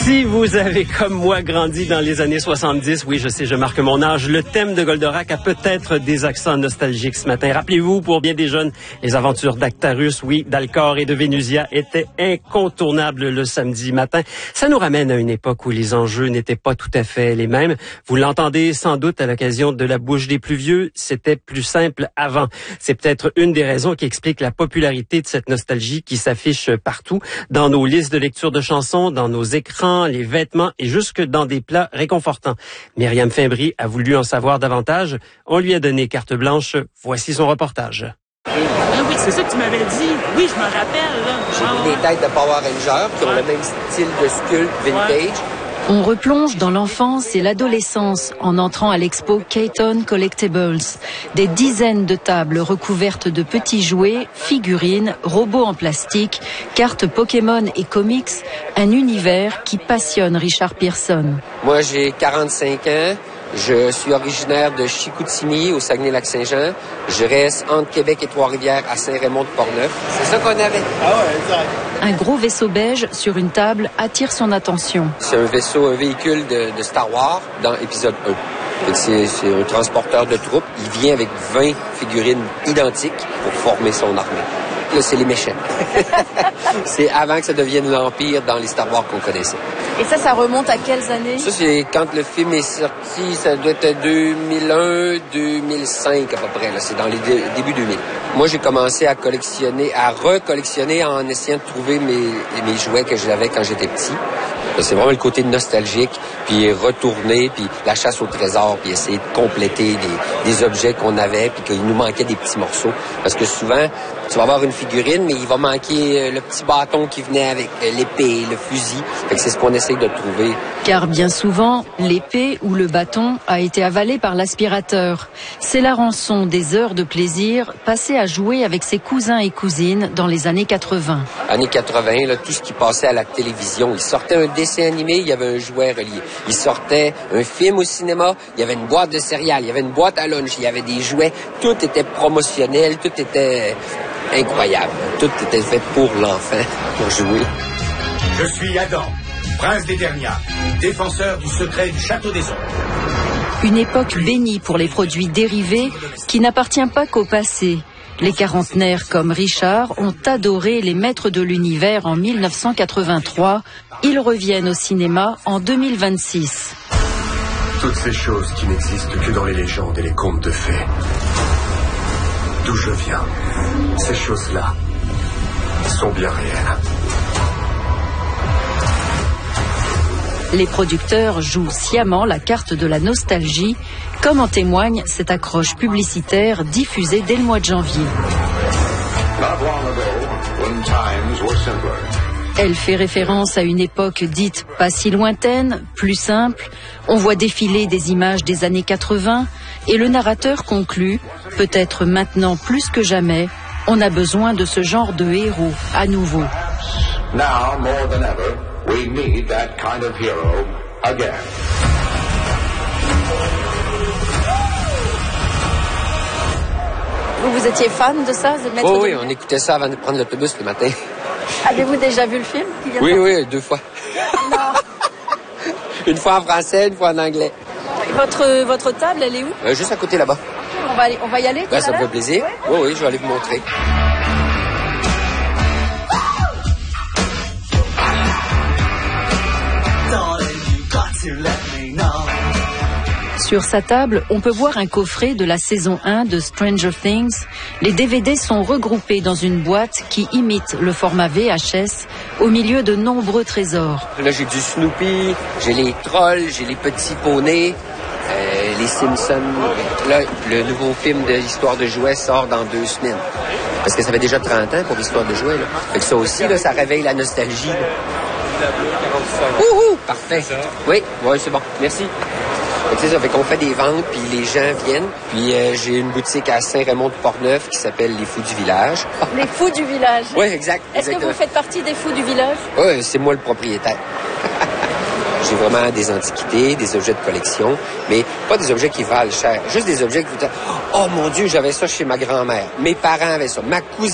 Si vous avez, comme moi, grandi dans les années 70, oui, je sais, je marque mon âge, le thème de Goldorak a peut-être des accents nostalgiques ce matin. Rappelez-vous, pour bien des jeunes, les aventures d'Actarus, oui, d'Alcor et de Vénusia étaient incontournables le samedi matin. Ça nous ramène à une époque où les enjeux n'étaient pas tout à fait les mêmes. Vous l'entendez sans doute à l'occasion de la bouche des plus vieux, c'était plus simple avant. C'est peut-être une des raisons qui explique la popularité de cette nostalgie qui s'affiche partout, dans nos listes de lecture de chansons, dans nos écrans, les vêtements et jusque dans des plats réconfortants. Myriam Fimbry a voulu en savoir davantage. On lui a donné carte blanche. Voici son reportage. Ah oui, c'est ça que tu m'avais dit. Oui, je me rappelle. J'ai des têtes de Power Rangers qui ont le même style de sculpte vintage. On replonge dans l'enfance et l'adolescence en entrant à l'expo Keaton Collectibles. Des dizaines de tables recouvertes de petits jouets, figurines, robots en plastique, cartes Pokémon et comics, un univers qui passionne Richard Pearson. Moi, j'ai 45 ans. Je suis originaire de Chicoutimi, au Saguenay-Lac-Saint-Jean. Je reste entre Québec et Trois-Rivières, à Saint-Raymond-de-Portneuf. C'est ça qu'on avait. Ah ouais, exact. Un gros vaisseau beige sur une table attire son attention. C'est un véhicule de Star Wars dans épisode 1. C'est un transporteur de troupes. Il vient avec 20 figurines identiques pour former son armée. Là, c'est les méchants. C'est avant que ça devienne l'Empire dans les Star Wars qu'on connaissait. Et ça remonte à quelles années? Ça, c'est quand le film est sorti, ça doit être 2001, 2005 à peu près. Là. C'est dans les débuts 2000. Moi, j'ai commencé à recollectionner en essayant de trouver mes jouets que j'avais quand j'étais petit. C'est vraiment le côté nostalgique, puis retourner, puis la chasse au trésor, puis essayer de compléter des objets qu'on avait, puis qu'il nous manquait des petits morceaux. Parce que souvent, tu vas avoir une figurine, mais il va manquer le petit bâton qui venait avec l'épée, le fusil. Fait que c'est ce qu'on essaye de trouver. Car bien souvent, l'épée ou le bâton a été avalé par l'aspirateur. C'est la rançon des heures de plaisir passées à jouer avec ses cousins et cousines dans les années 80. Années 80, là, tout ce qui passait à la télévision, il sortait un dessin animé, il y avait un jouet relié. Il sortait un film au cinéma, il y avait une boîte de céréales, il y avait une boîte à lunch, il y avait des jouets. Tout était promotionnel, tout était incroyable. Tout était fait pour l'enfant, pour jouer. Je suis Adam, prince d'Eternia, défenseur du secret du château des ombres. Une époque bénie pour les produits dérivés qui n'appartient pas qu'au passé. Les quarantenaires comme Richard ont adoré les maîtres de l'univers en 1983. Ils reviennent au cinéma en 2026. Toutes ces choses qui n'existent que dans les légendes et les contes de fées. D'où je viens, ces choses-là sont bien réelles. Les producteurs jouent sciemment la carte de la nostalgie, comme en témoigne cette accroche publicitaire diffusée dès le mois de janvier. Elle fait référence à une époque dite pas si lointaine, plus simple. On voit défiler des images des années 80 et le narrateur conclut, peut-être maintenant plus que jamais, on a besoin de ce genre de héros à nouveau. Now, more than ever, we need that kind of hero again. Vous étiez fan de ça, de Oh, oui, on écoutait ça avant de prendre l'autobus le matin. Avez-vous déjà vu le film? Oui, 2 fois. Non. Une fois en français, une fois en anglais. Votre table, elle est où? Juste à côté là-bas. On va y aller? Ça me fait plaisir. Oui, je vais aller vous montrer. Sur sa table, on peut voir un coffret de la saison 1 de Stranger Things. Les DVD sont regroupés dans une boîte qui imite le format VHS au milieu de nombreux trésors. Là, j'ai du Snoopy, j'ai les trolls, j'ai les petits poneys, les Simpsons. Là, le nouveau film de l'histoire de jouets sort dans 2 semaines. Parce que ça fait déjà 30 ans pour l'histoire de jouets. Là. Fait que ça aussi, là, ça réveille la nostalgie. Wouhou! Parfait. Oui, c'est bon. Merci. C'est ça, fait qu'on fait des ventes, puis les gens viennent. Puis j'ai une boutique à Saint-Raymond-de-Portneuf qui s'appelle Les Fous du Village. Les Fous du Village? Oui, exact. Est-ce que vous faites partie des Fous du Village? Oui, c'est moi le propriétaire. J'ai vraiment des antiquités, des objets de collection, mais pas des objets qui valent cher. Juste des objets que vous dites, oh mon Dieu, j'avais ça chez ma grand-mère. Mes parents avaient ça. Ma cousine